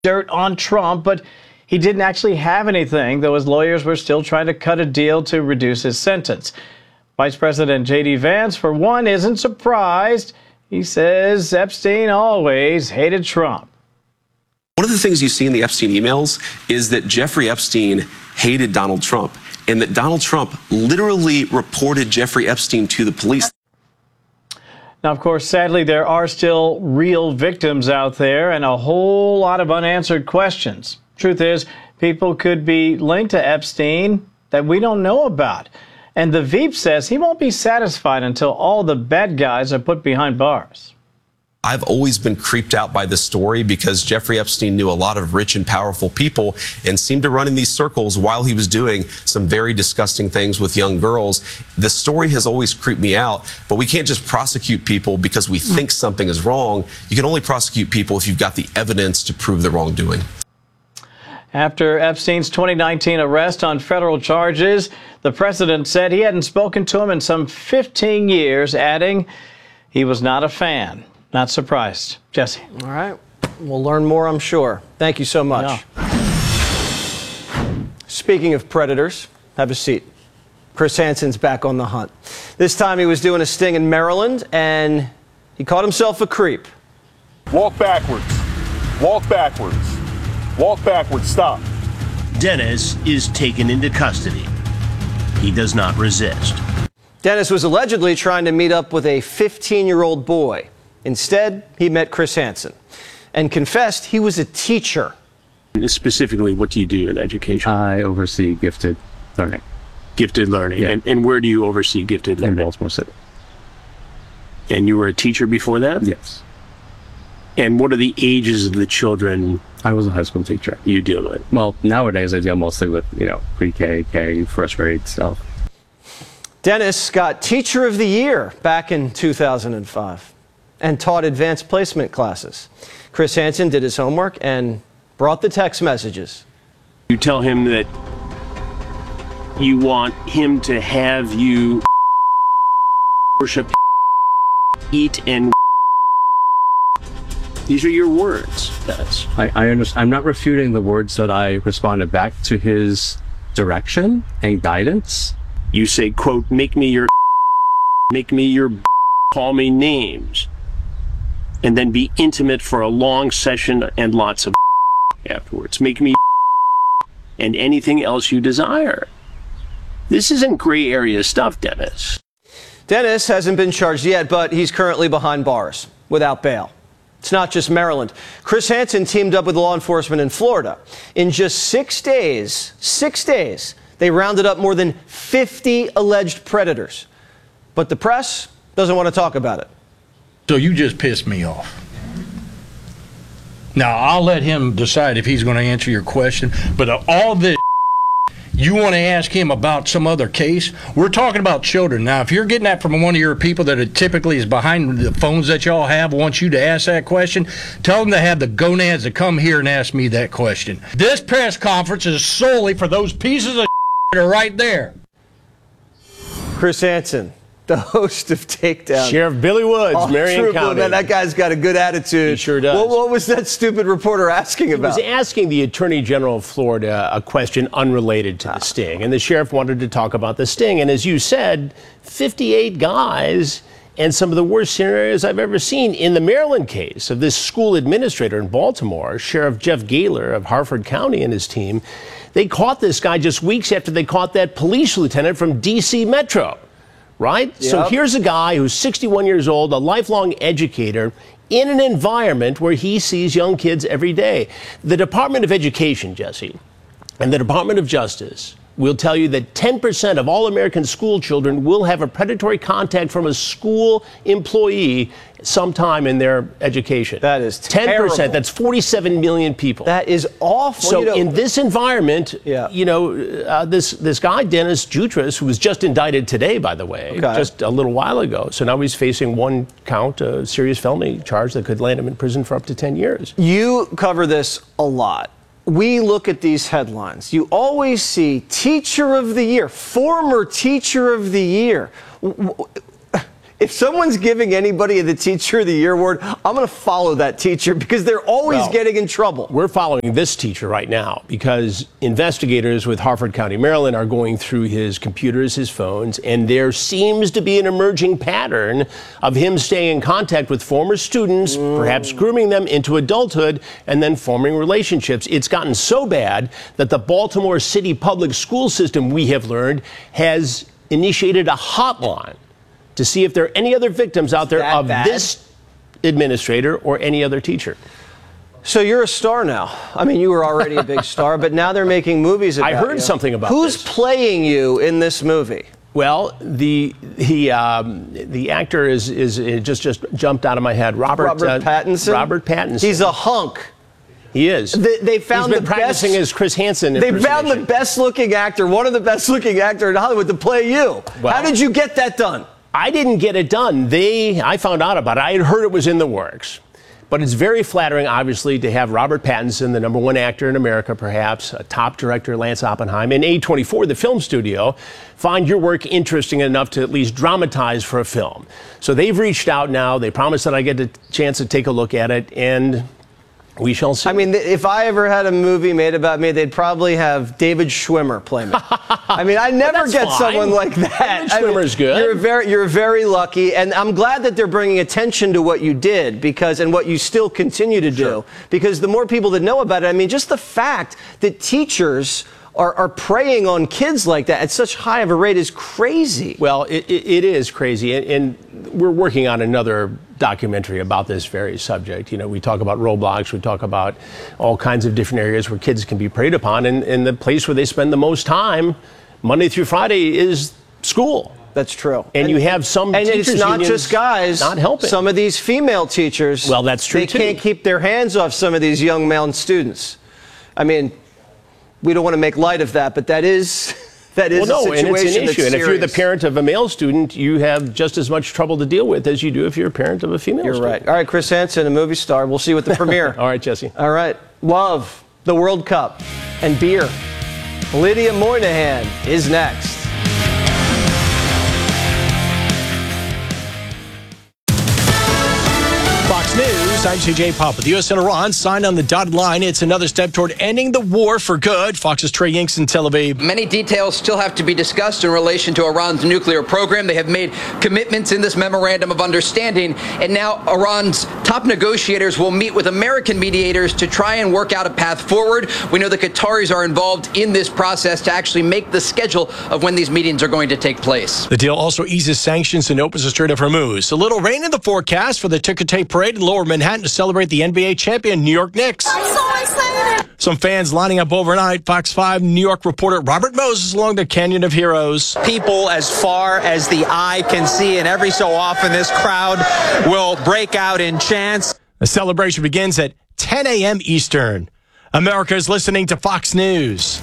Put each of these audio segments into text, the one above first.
dirt on Trump, but he didn't actually have anything, though his lawyers were still trying to cut a deal to reduce his sentence. Vice President J.D. Vance, for one, isn't surprised. He says Epstein always hated Trump. One of the things you see in the Epstein emails is that Jeffrey Epstein hated Donald Trump, and that Donald Trump literally reported Jeffrey Epstein to the police. Now, of course, sadly, there are still real victims out there and a whole lot of unanswered questions. Truth is, people could be linked to Epstein that we don't know about. And the Veep says he won't be satisfied until all the bad guys are put behind bars. I've always been creeped out by this story because Jeffrey Epstein knew a lot of rich and powerful people and seemed to run in these circles while he was doing some very disgusting things with young girls. The story has always creeped me out, but we can't just prosecute people because we think something is wrong. You can only prosecute people if you've got the evidence to prove the wrongdoing. After Epstein's 2019 arrest on federal charges, the president said he hadn't spoken to him in some 15 years, adding he was not a fan. Not surprised. Jesse. All right. We'll learn more, I'm sure. Thank you so much. Yeah. Speaking of predators, have a seat. Chris Hansen's back on the hunt. This time he was doing a sting in Maryland, and he caught himself a creep. Walk backwards. Walk backwards. Walk backwards. Stop. Dennis is taken into custody. He does not resist. Dennis was allegedly trying to meet up with a 15-year-old boy. Instead, he met Chris Hansen and confessed he was a teacher. Specifically, what do you do in education? I oversee gifted learning. Gifted learning. Yeah. And where do you oversee gifted learning? In Baltimore City. And you were a teacher before that? Yes. And what are the ages of the children I was a high school teacher. you deal with? Well, nowadays I deal mostly with, pre-K, K, first grade stuff. Dennis got Teacher of the Year back in 2005 and taught advanced placement classes. Chris Hansen did his homework and brought the text messages. You tell him that you want him to have you worship, eat, and these are your words. That's I understand. I'm not refuting the words that I responded back to his direction and guidance. You say, quote, make me your, call me names, and then be intimate for a long session and lots of afterwards. Make me and anything else you desire. This isn't gray area stuff, Dennis. Dennis hasn't been charged yet, but he's currently behind bars without bail. It's not just Maryland. Chris Hansen teamed up with law enforcement in Florida. In just 6 days, they rounded up more than 50 alleged predators. But the press doesn't want to talk about it. So you just pissed me off. Now, I'll let him decide if he's going to answer your question, but all this you want to ask him about some other case, we're talking about children. Now, if you're getting that from one of your people that typically is behind the phones that y'all have, wants you to ask that question, tell them to have the gonads to come here and ask me that question. This press conference is solely for those pieces of that are right there. Chris Hansen, the host of Takedown. Sheriff Billy Woods, Marion County. Man, that guy's got a good attitude. He sure does. What was that stupid reporter asking about? He was asking the Attorney General of Florida a question unrelated to the sting, and the sheriff wanted to talk about the sting. And as you said, 58 guys and some of the worst scenarios I've ever seen. In the Maryland case of this school administrator in Baltimore, Sheriff Jeff Gaylor of Harford County and his team, they caught this guy just weeks after they caught that police lieutenant from D.C. Metro. Right? Yep. So here's a guy who's 61 years old, a lifelong educator, in an environment where he sees young kids every day. The Department of Education, Jesse, and the Department of Justice will tell you that 10% of all American school children will have a predatory contact from a school employee sometime in their education. That is 10%. Terrible. That's 47 million people. That is awful. So in this environment, this guy, Dennis Jutras, who was just indicted today, by the way, just a little while ago. So now he's facing one count, a serious felony charge that could land him in prison for up to 10 years. You cover this a lot. We look at these headlines. You always see Teacher of the Year, former Teacher of the Year. if someone's giving anybody the Teacher of the Year award, I'm going to follow that teacher because they're always getting in trouble. We're following this teacher right now because investigators with Harford County, Maryland are going through his computers, his phones, and there seems to be an emerging pattern of him staying in contact with former students, perhaps grooming them into adulthood, and then forming relationships. It's gotten so bad that the Baltimore City public school system, we have learned, has initiated a hotline to see if there are any other victims out there of this administrator or any other teacher. So you're a star now. I mean, you were already a big star, but now they're making movies about you. I heard something about Who's playing you in this movie? Well, the actor is just jumped out of my head. Robert Pattinson. Robert Pattinson. He's a hunk. He is. They found He's been practicing as Chris Hansen. They found the best-looking actor, one of the best-looking actors in Hollywood, to play you. Well, how did you get that done? I didn't get it done. I found out about it. I had heard it was in the works. But it's very flattering, obviously, to have Robert Pattinson, the #1 actor in America, perhaps, a top director, Lance Oppenheim, and A24, the film studio, find your work interesting enough to at least dramatize for a film. So they've reached out now. They promised that I get a chance to take a look at it, and we shall see. I mean, if I ever had a movie made about me, they'd probably have David Schwimmer play me. I mean, I never get someone like that. David Schwimmer's good. You're very lucky, and I'm glad that they're bringing attention to what you did and what you still continue to do. Because the more people that know about it, I mean, just the fact that teachers are preying on kids like that at such high of a rate is crazy. Well, it is crazy, and we're working on another documentary about this very subject. You know, we talk about Roblox, we talk about all kinds of different areas where kids can be preyed upon, and the place where they spend the most time, Monday through Friday, is school. That's true. And you have some teachers it's not just guys. Not helping. Some of these female teachers, well, that's true they can't keep their hands off some of these young male students. I mean, we don't want to make light of that, but that is a situation and it's an issue. And serious. if you're the parent of a male student, you have just as much trouble to deal with as you do if you're a parent of a female student. You're right. All right, Chris Hansen, a movie star. We'll see you at the premiere. All right, Jesse. All right. Love, the World Cup, and beer. Lydia Moynihan is next. Fox News, I'm CJ Papa. The U.S. and Iran signed on the dotted line. It's another step toward ending the war for good. Fox's Trey Yinks in Tel Aviv. Many details still have to be discussed in relation to Iran's nuclear program. They have made commitments in this memorandum of understanding, and now Iran's top negotiators will meet with American mediators to try and work out a path forward. We know the Qataris are involved in this process to actually make the schedule of when these meetings are going to take place. The deal also eases sanctions and opens the Strait of Hormuz. A little rain in the forecast for the Ticker Tape Parade in Lower Manhattan to celebrate the NBA champion New York Knicks. I'm so excited. Some fans lining up overnight. Fox 5 New York reporter Robert Moses along the Canyon of Heroes. People as far as the eye can see, and every so often this crowd will break out in chants. The celebration begins at 10 a.m. Eastern. America is listening to Fox News.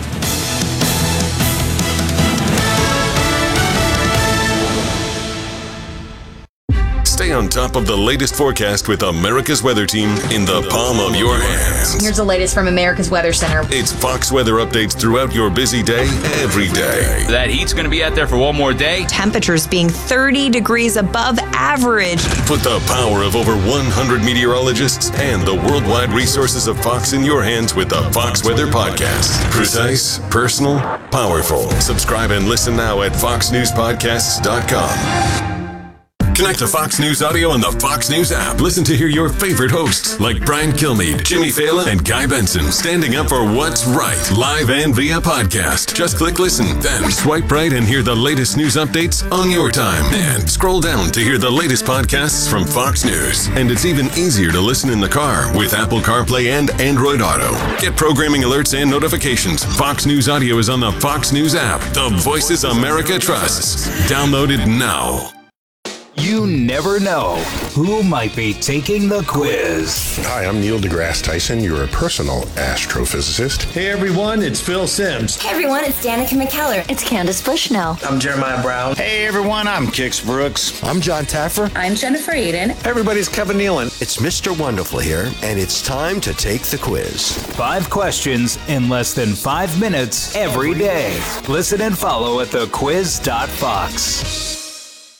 Stay on top of the latest forecast with America's Weather Team in the palm of your hands. Here's the latest from America's Weather Center. It's Fox weather updates throughout your busy day, every day. That heat's going to be out there for one more day. Temperatures being 30 degrees above average. Put the power of over 100 meteorologists and the worldwide resources of Fox in your hands with the Fox Weather Podcast. Precise, personal, powerful. Subscribe and listen now at foxnewspodcasts.com. Connect to Fox News Audio on the Fox News app. Listen to hear your favorite hosts like Brian Kilmeade, Jimmy Fallon, and Guy Benson standing up for what's right, live and via podcast. Just click listen, then swipe right and hear the latest news updates on your time. And scroll down to hear the latest podcasts from Fox News. And it's even easier to listen in the car with Apple CarPlay and Android Auto. Get programming alerts and notifications. Fox News Audio is on the Fox News app. The voices America trusts. Download it now. You never know who might be taking the quiz. Hi, I'm Neil deGrasse Tyson, your personal astrophysicist. Hey everyone, it's Phil Simms. Hey everyone, it's Danica McKellar. It's Candace Bushnell. I'm Jeremiah Brown. Hey everyone, I'm Kix Brooks. I'm John Taffer. I'm Jennifer Aiden. Hey everybody's Kevin Nealon. It's Mr. Wonderful here, and it's time to take the quiz. 5 questions in less than 5 minutes every day. Listen and follow at thequiz.fox.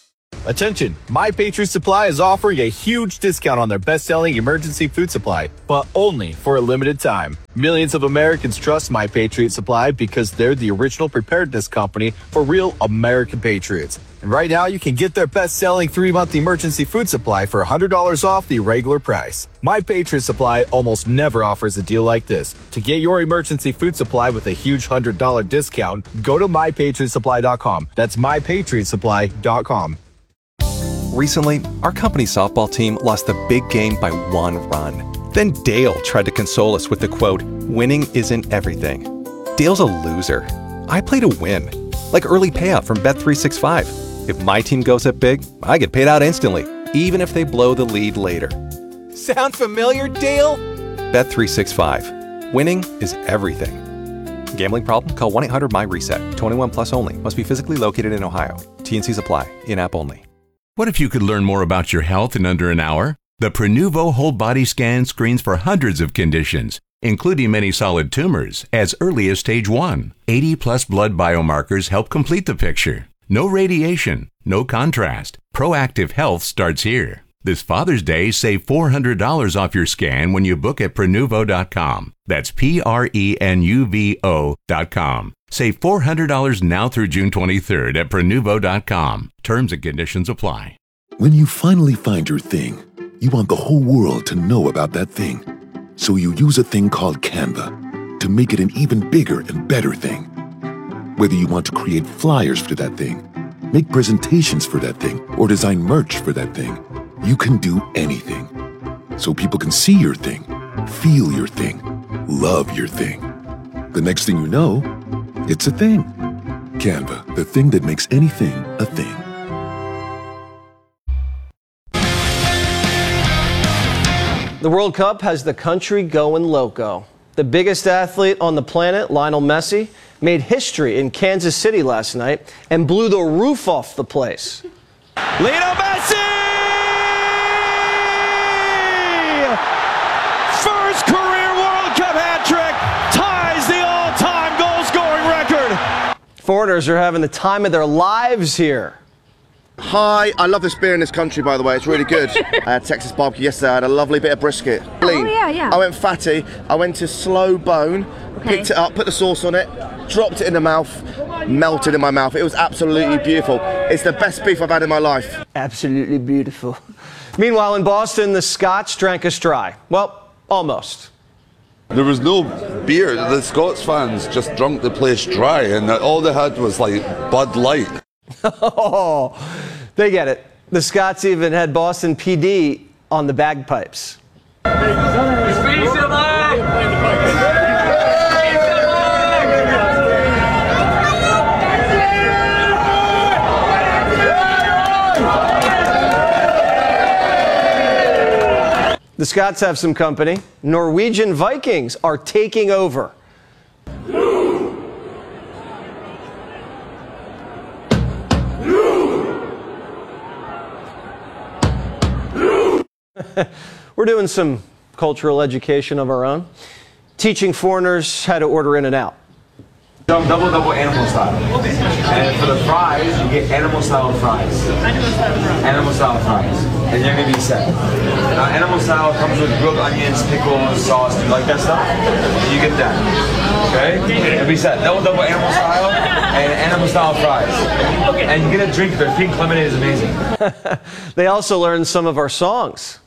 Attention, My Patriot Supply is offering a huge discount on their best-selling emergency food supply, but only for a limited time. Millions of Americans trust My Patriot Supply because they're the original preparedness company for real American patriots. And right now, you can get their best-selling 3-month emergency food supply for $100 off the regular price. My Patriot Supply almost never offers a deal like this. To get your emergency food supply with a huge $100 discount, go to MyPatriotSupply.com. That's MyPatriotSupply.com. Recently, our company softball team lost the big game by 1 run. Then Dale tried to console us with the quote, "Winning isn't everything." Dale's a loser. I play to win. Like early payout from Bet365. If my team goes up big, I get paid out instantly, even if they blow the lead later. Sound familiar, Dale? Bet365. Winning is everything. Gambling problem? Call 1-800-MY-RESET. 21 plus only. Must be physically located in Ohio. T&Cs apply. In-app only. What if you could learn more about your health in under an hour? The Prenuvo Whole Body Scan screens for hundreds of conditions, including many solid tumors, as early as stage 1. 80-plus blood biomarkers help complete the picture. No radiation, no contrast. Proactive health starts here. This Father's Day, save $400 off your scan when you book at Prenuvo.com. That's Prenuvo.com. Save $400 now through June 23rd at Prenuvo.com. Terms and conditions apply. When you finally find your thing, you want the whole world to know about that thing. So you use a thing called Canva to make it an even bigger and better thing. Whether you want to create flyers for that thing, make presentations for that thing, or design merch for that thing, you can do anything. So people can see your thing, feel your thing, love your thing. The next thing you know, it's a thing. Canva, the thing that makes anything a thing. The World Cup has the country going loco. The biggest athlete on the planet, Lionel Messi, made history in Kansas City last night and blew the roof off the place. Lionel Messi! First career World Cup hat trick, ties the all-time goal-scoring record. Foreigners are having the time of their lives here. Hi, I love this beer in this country, by the way. It's really good. I had Texas barbecue yesterday. I had a lovely bit of brisket. Oh, yeah. I went fatty. I went to slow bone, picked it up, put the sauce on it, dropped it in the mouth, melted in my mouth. It was absolutely beautiful. It's the best beef I've had in my life. Absolutely beautiful. Meanwhile, in Boston, the Scots drank us dry. Well, almost. There was no beer. The Scots fans just drunk the place dry, and all they had was like Bud Light. Oh, they get it. The Scots even had Boston PD on the bagpipes. The Scots have some company. Norwegian Vikings are taking over. We're doing some cultural education of our own, teaching foreigners how to order in and out. Double animal style. And for the fries, you get animal style fries. Animal style fries. And you're gonna be set. Animal style comes with grilled onions, pickles, sauce. Do you like that stuff? You get that. Okay? You'll be set. Double animal style and animal style fries. And you get a drink. Their pink lemonade is amazing. They also learned some of our songs.